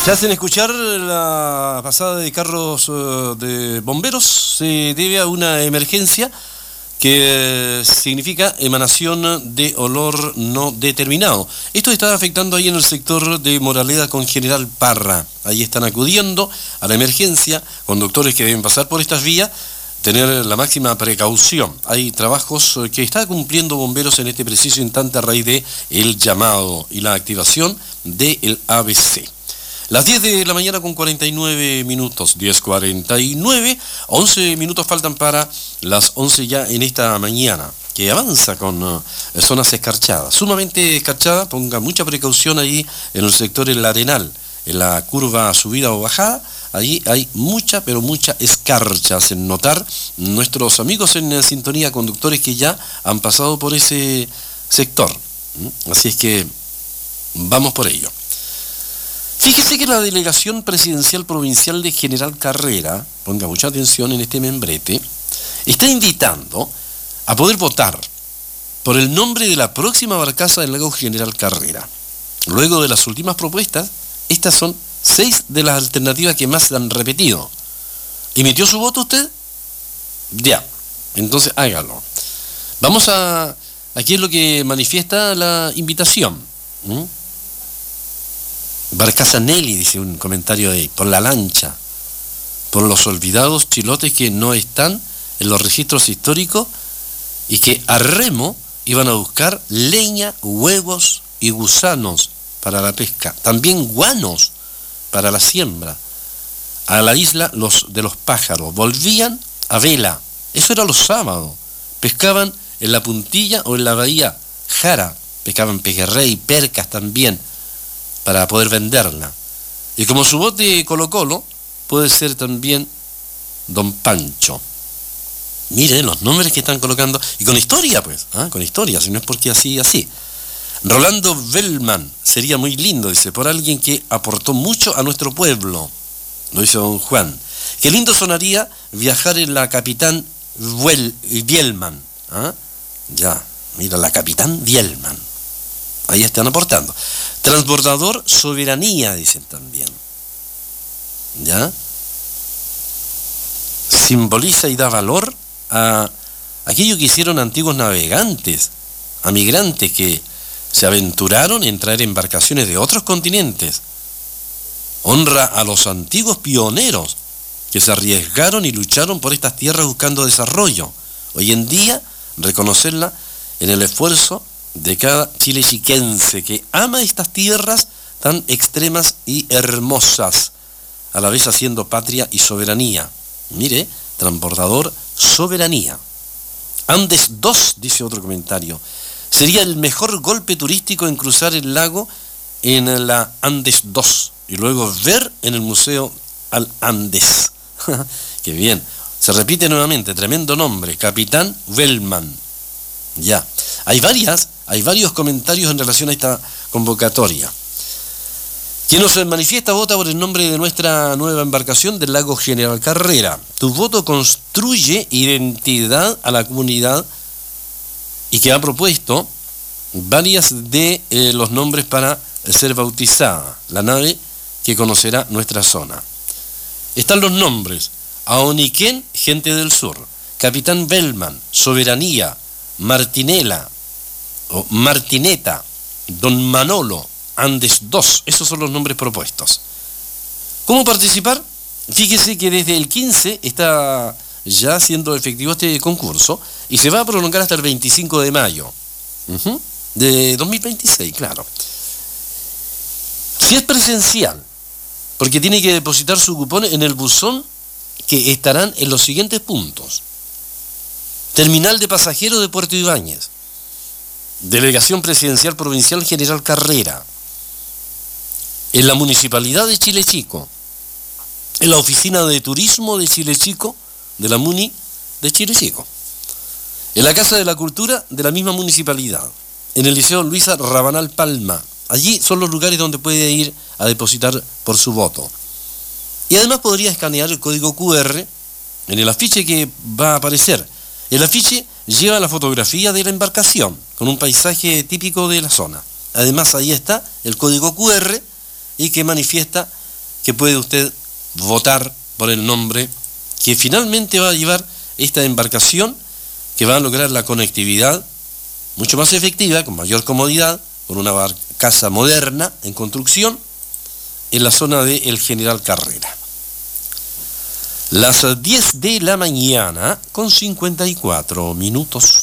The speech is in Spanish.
Se hacen escuchar la pasada de carros de bomberos. Se debe a una emergencia que significa emanación de olor no determinado. Esto está afectando ahí en el sector de Moraleda con General Parra. Ahí están acudiendo a la emergencia conductores que deben pasar por estas vías, tener la máxima precaución. Hay trabajos que está cumpliendo bomberos en este preciso instante a raíz de el llamado y la activación del ABC. Las 10 de la mañana con 49 minutos, 10:49, 11 minutos faltan para las 11 ya en esta mañana, que avanza con zonas escarchadas, sumamente escarchadas. Ponga mucha precaución ahí en el sector El Arenal, en la curva subida o bajada. Allí hay mucha, pero mucha escarcha, hacen notar nuestros amigos en sintonía, conductores que ya han pasado por ese sector. Así es que vamos por ello. Fíjese que la Delegación Presidencial Provincial de General Carrera, ponga mucha atención en este membrete, está invitando a poder votar por el nombre de la próxima barcaza del lago General Carrera. Luego de las últimas propuestas, estas son 6 de las alternativas que más se han repetido. ¿Emitió su voto usted? Ya, entonces hágalo. Vamos a... Aquí es lo que manifiesta la invitación. Barcaza Nelly, dice un comentario de ahí, por la lancha, por los olvidados chilotes que no están en los registros históricos y que a remo iban a buscar leña, huevos y gusanos para la pesca, también guanos para la siembra, a la isla de los pájaros, volvían a vela, eso era los sábados, pescaban en la Puntilla o en la bahía Jara, pescaban pejerrey, percas también, para poder venderla. Y como su bote Colo-Colo, puede ser también Don Pancho. Mire los nombres que están colocando, y con historia pues, con historia, si no es porque así. Rolando Bellman, sería muy lindo, dice, por alguien que aportó mucho a nuestro pueblo, lo dice don Juan. Qué lindo sonaría viajar en la Capitán Bielman. Ya, mira, la Capitán Bielman. Ahí están aportando. Transbordador Soberanía, dicen también. ¿Ya? Simboliza y da valor a aquello que hicieron antiguos navegantes, a migrantes que se aventuraron en traer embarcaciones de otros continentes. Honra a los antiguos pioneros que se arriesgaron y lucharon por estas tierras buscando desarrollo. Hoy en día, reconocerla en el esfuerzo de cada chilechiquense que ama estas tierras tan extremas y hermosas, a la vez haciendo patria y soberanía. Mire, transbordador Soberanía. Andes 2, dice otro comentario, sería el mejor golpe turístico en cruzar el lago en la Andes 2 y luego ver en el Museo al Andes. Qué bien. Se repite nuevamente, tremendo nombre, Capitán Bellman. Ya. Hay varios comentarios en relación a esta convocatoria. Quien nos manifiesta vota por el nombre de nuestra nueva embarcación del lago General Carrera. Tu voto construye identidad a la comunidad y que ha propuesto varias de los nombres para ser bautizada, la nave que conocerá nuestra zona. Están los nombres: Aoniquén, Gente del Sur, Capitán Bellman, Soberanía, Martinela o Martineta, Don Manolo, Andes 2, esos son los nombres propuestos. ¿Cómo participar? Fíjese que desde el 15 está ya siendo efectivo este concurso y se va a prolongar hasta el 25 de mayo de 2026, claro. Si es presencial, porque tiene que depositar su cupón en el buzón que estarán en los siguientes puntos: Terminal de Pasajeros de Puerto Ibáñez, Delegación Presidencial Provincial General Carrera, en la Municipalidad de Chile Chico, en la Oficina de Turismo de Chile Chico, de la MUNI de Chile Chico, en la Casa de la Cultura de la misma municipalidad, en el Liceo Luisa Rabanal Palma. Allí son los lugares donde puede ir a depositar por su voto. Y además podría escanear el código QR en el afiche que va a aparecer. El afiche lleva la fotografía de la embarcación con un paisaje típico de la zona. Además ahí está el código QR y que manifiesta que puede usted votar por el nombre que finalmente va a llevar esta embarcación, que va a lograr la conectividad mucho más efectiva, con mayor comodidad, con una barcaza moderna en construcción, en la zona de El General Carrera. Las 10 de la mañana con 54 minutos.